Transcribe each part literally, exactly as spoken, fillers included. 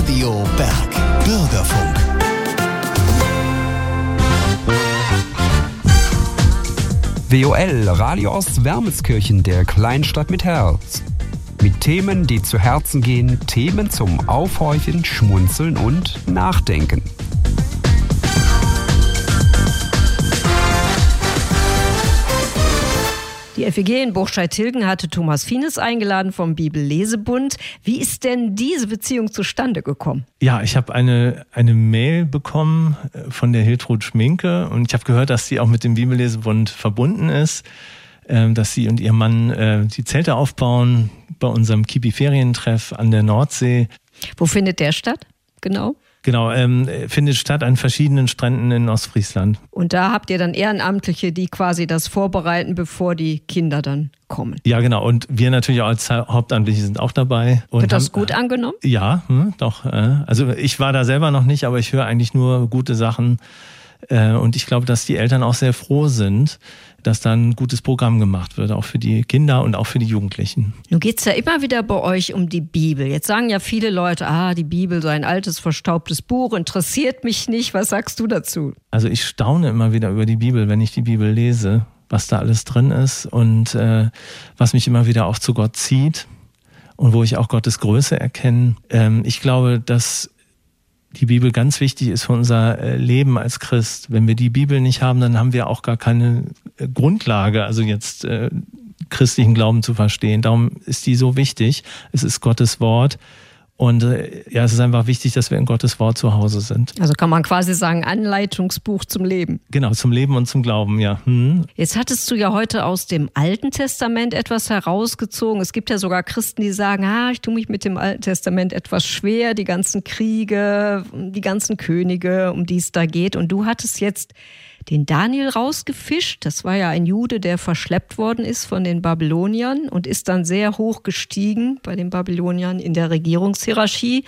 Radio Berg. Bürgerfunk. W O L, Radio Ost-Wermelskirchen, der Kleinstadt mit Herz. Mit Themen, die zu Herzen gehen, Themen zum Aufhorchen, Schmunzeln und Nachdenken. Die F E G in Burscheid-Hilgen hatte Thomas Fienes eingeladen vom Bibellesebund. Wie ist denn diese Beziehung zustande gekommen? Ja, ich habe eine, eine Mail bekommen von der Hiltrud Schminke und ich habe gehört, dass sie auch mit dem Bibellesebund verbunden ist, dass sie und ihr Mann die Zelte aufbauen bei unserem Kipi-Ferientreff an der Nordsee. Wo findet der statt? Genau. Genau, ähm, findet statt an verschiedenen Stränden in Ostfriesland. Und da habt ihr dann Ehrenamtliche, die quasi das vorbereiten, bevor die Kinder dann kommen. Ja, genau. Und wir natürlich auch als Hauptamtliche sind auch dabei. Und Wird das haben, gut angenommen? Ja, hm, doch. Äh, also ich war da selber noch nicht, aber ich höre eigentlich nur gute Sachen. Äh, und ich glaube, dass die Eltern auch sehr froh sind, dass da ein gutes Programm gemacht wird, auch für die Kinder und auch für die Jugendlichen. Nun geht es ja immer wieder bei euch um die Bibel. Jetzt sagen ja viele Leute, ah, die Bibel, so ein altes, verstaubtes Buch, interessiert mich nicht. Was sagst du dazu? Also ich staune immer wieder über die Bibel, wenn ich die Bibel lese, was da alles drin ist und äh, was mich immer wieder auch zu Gott zieht und wo ich auch Gottes Größe erkenne. Ähm, ich glaube, dass die Bibel ganz wichtig ist für unser Leben als Christ. Wenn wir die Bibel nicht haben, dann haben wir auch gar keine Grundlage, also jetzt äh, christlichen Glauben zu verstehen. Darum ist die so wichtig. Es ist Gottes Wort. Und äh, ja, es ist einfach wichtig, dass wir in Gottes Wort zu Hause sind. Also kann man quasi sagen, Anleitungsbuch zum Leben. Genau, zum Leben und zum Glauben, ja. Hm. Jetzt hattest du ja heute aus dem Alten Testament etwas herausgezogen. Es gibt ja sogar Christen, die sagen, ah, ich tue mich mit dem Alten Testament etwas schwer, die ganzen Kriege, die ganzen Könige, um die es da geht. Und du hattest jetzt den Daniel rausgefischt. Das war ja ein Jude, der verschleppt worden ist von den Babyloniern und ist dann sehr hoch gestiegen bei den Babyloniern in der Regierungshierarchie.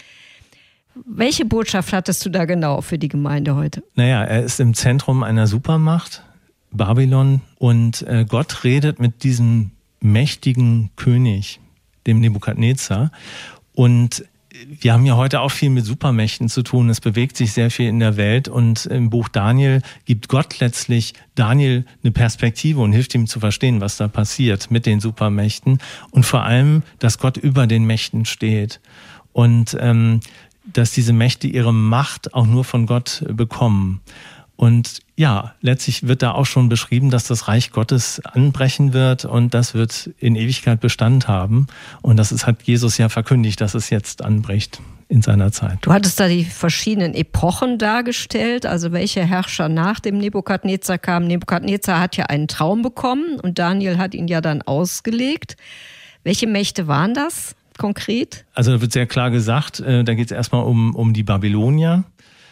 Welche Botschaft hattest du da genau für die Gemeinde heute? Naja, er ist im Zentrum einer Supermacht, Babylon, und äh, Gott redet mit diesem mächtigen König, dem Nebukadnezar. Und wir haben ja heute auch viel mit Supermächten zu tun. Es bewegt sich sehr viel in der Welt und im Buch Daniel gibt Gott letztlich Daniel eine Perspektive und hilft ihm zu verstehen, was da passiert mit den Supermächten und vor allem, dass Gott über den Mächten steht und ähm, dass diese Mächte ihre Macht auch nur von Gott bekommen. Und ja, letztlich wird da auch schon beschrieben, dass das Reich Gottes anbrechen wird und das wird in Ewigkeit Bestand haben. Und das ist, hat Jesus ja verkündigt, dass es jetzt anbricht in seiner Zeit. Du hattest da die verschiedenen Epochen dargestellt, also welche Herrscher nach dem Nebukadnezar kamen. Nebukadnezar hat ja einen Traum bekommen und Daniel hat ihn ja dann ausgelegt. Welche Mächte waren das konkret? Also da wird sehr klar gesagt, da geht es erstmal um, um die Babylonier.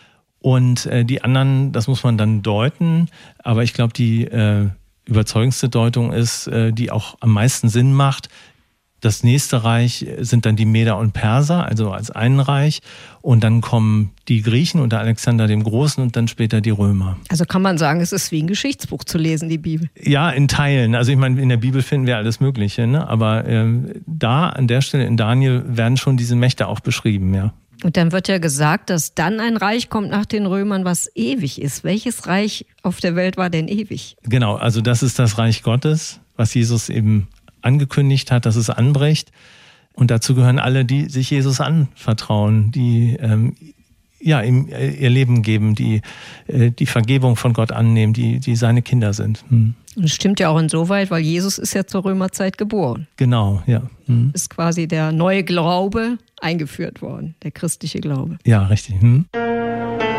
Und äh, die anderen, das muss man dann deuten, aber ich glaube, die äh, überzeugendste Deutung ist, äh, die auch am meisten Sinn macht. Das nächste Reich sind dann die Meder und Perser, also als ein Reich. Und dann kommen die Griechen unter Alexander dem Großen und dann später die Römer. Also kann man sagen, es ist wie ein Geschichtsbuch zu lesen, die Bibel? Ja, in Teilen. Also ich meine, in der Bibel finden wir alles Mögliche, ne? Aber ähm, da, an der Stelle in Daniel, werden schon diese Mächte auch beschrieben, ja. Und dann wird ja gesagt, dass dann ein Reich kommt nach den Römern, was ewig ist. Welches Reich auf der Welt war denn ewig? Genau, also das ist das Reich Gottes, was Jesus eben angekündigt hat, dass es anbricht. Und dazu gehören alle, die sich Jesus anvertrauen, die ähm, ja, ihm ihr Leben geben, die äh, die Vergebung von Gott annehmen, die, die seine Kinder sind. Hm. Und das stimmt ja auch insoweit, weil Jesus ist ja zur Römerzeit geboren. Genau, ja. Hm. Ist quasi der neue Glaube eingeführt worden, der christliche Glaube. Ja, richtig. Hm.